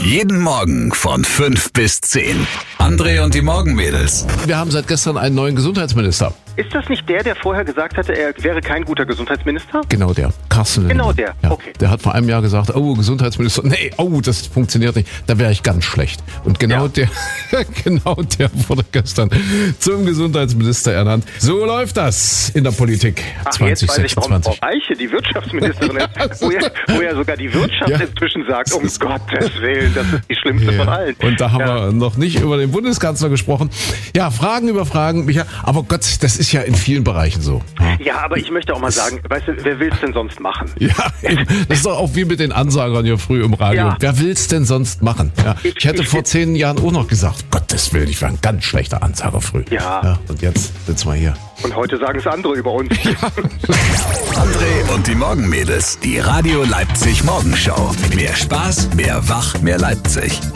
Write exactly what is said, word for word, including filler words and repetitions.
Jeden Morgen von fünf bis zehn. André und die Morgenmädels. Wir haben seit gestern einen neuen Gesundheitsminister. Ist das nicht der, der vorher gesagt hatte, er wäre kein guter Gesundheitsminister? Genau der. Carsten Genau Linnemann. der, Ja, okay. der hat vor einem Jahr gesagt, oh, Gesundheitsminister, nee, oh, das funktioniert nicht. Da wäre ich ganz schlecht. Und genau Ja. der, genau der wurde gestern zum Gesundheitsminister ernannt. So läuft das in der Politik Ach, jetzt weiß ich, warum Frau zwanzig sechsundzwanzig. Eiche die Wirtschaftsministerin ist, wo ja, wo ja sogar die Wirtschaft Ja. inzwischen sagt, um Gottes Willen, das ist die schlimmste Ja. von allen. Und da haben Ja. wir noch nicht über den Bundeskanzler gesprochen. Ja, Fragen über Fragen. Micha, aber Gott, das ist ja in vielen Bereichen so. Ja, aber ich möchte auch mal sagen, weißt du, wer will's denn sonst machen? Ja, eben. Das ist doch auch wie mit den Ansagern hier früh im Radio. Ja. Wer will's denn sonst machen? Ja. Ich- Ich hätte ich- vor zehn Jahren auch noch gesagt, Gottes Willen, ich war ein ganz schlechter Ansager früh. Ja. Und jetzt sitzen wir hier. Und heute sagen es andere über uns. André und die Morgenmädels. Die Radio Leipzig Morgenshow. Mehr Spaß, mehr Wach, mehr Leipzig.